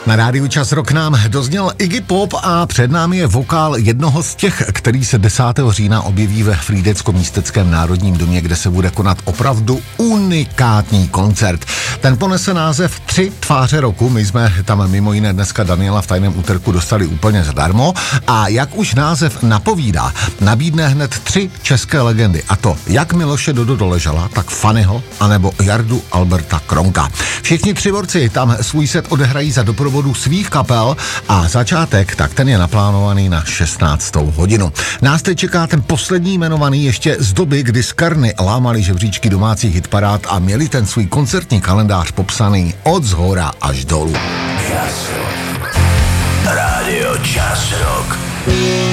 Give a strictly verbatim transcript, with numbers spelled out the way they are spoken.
Na rádiu Čas Rock nám dozněl Iggy Pop a před námi je vokál jednoho z těch, který se desátého října objeví ve Frýdecko-Místeckém národním domě, kde se bude konat opravdu unikátní koncert. Ten ponese název Tři tváře roku. My jsme tam mimo jiné dneska Daniela v tajném úterku dostali úplně zadarmo a jak už název napovídá, nabídne hned tři české legendy, a to jak Miloše Dodo Doležala, tak Fannyho, anebo Jardu Alberta Kronka. Všichni tři borci tam svůj set odehrají za doprovodu svých kapel a začátek, tak ten je naplánovaný na šestnáctou hodinu. Nás teď čeká ten poslední jmenovaný ještě z doby, kdy Skarny lámali žebříčky domácích hitparád a měli ten svůj koncertní kalendář popsaný od zhora až dolů. Čas Rock. Rádio Čas Rock.